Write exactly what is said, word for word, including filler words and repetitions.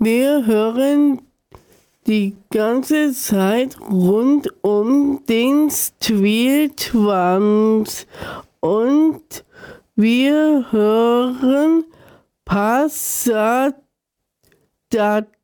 Wir hören die ganze Zeit rund um den Streetwams und wir hören Passat